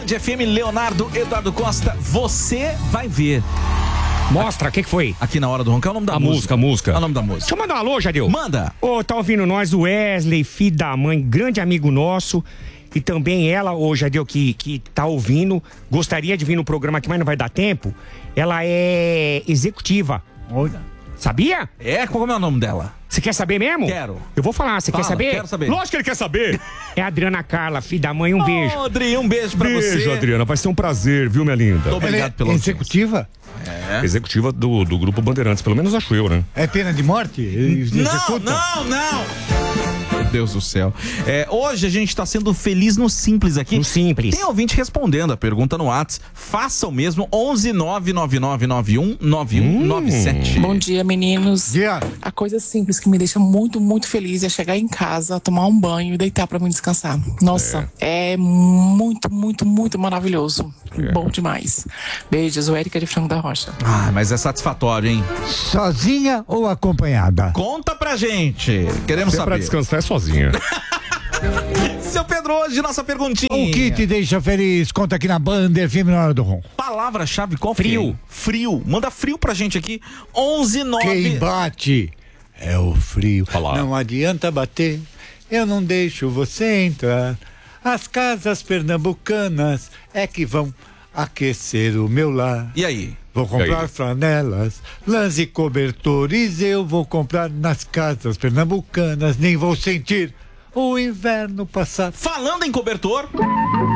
FM, Leonardo Eduardo Costa, você vai ver. Mostra, o que foi? Aqui na Hora do Roncar, é o nome da música. A música. É o nome da música. Deixa eu mandar um alô, Jadeu. Manda. Tá ouvindo nós o Wesley, filho da mãe, grande amigo nosso. E também ela, Jadeu, que tá ouvindo, gostaria de vir no programa aqui, mas não vai dar tempo. Ela é executiva. Olha. Sabia? Qual é o nome dela? Você quer saber mesmo? Quero. Eu vou falar, você quer saber? Quero saber. Lógico que ele quer saber. É a Adriana Carla, filha da mãe, um beijo. Adri, um beijo pra você. Beijo, Adriana, vai ser um prazer, viu, minha linda? Obrigado pela executiva? Executiva do Grupo Bandeirantes, pelo menos acho eu, né? É pena de morte? Não! Meu Deus do céu. Hoje a gente tá sendo feliz no Simples aqui. No Simples. Tem ouvinte respondendo a pergunta no WhatsApp. Faça o mesmo, 11 99991 9197. Bom dia, meninos. Dia. A coisa simples que me deixa muito, muito feliz é chegar em casa, tomar um banho e deitar pra mim descansar. Nossa, é muito, muito, muito maravilhoso. Bom demais. Beijos, o Érica de Franco da Rocha. Mas é satisfatório, hein? Sozinha ou acompanhada? Conta pra gente. Queremos Se é pra saber. descansar, é sozinha. Seu Pedro, hoje nossa perguntinha. O que te deixa feliz? Conta aqui na Banda FM na Hora do Ronco. Palavra-chave, qual Frio. Frio. Manda frio pra gente aqui. 11 9. Quem bate é o frio. Olha lá. Não adianta bater, eu não deixo você entrar. As casas pernambucanas é que vão aquecer o meu lar. E aí? Vou comprar flanelas, lãs e cobertores, eu vou comprar nas casas pernambucanas, nem vou sentir o inverno passar. Falando em cobertor,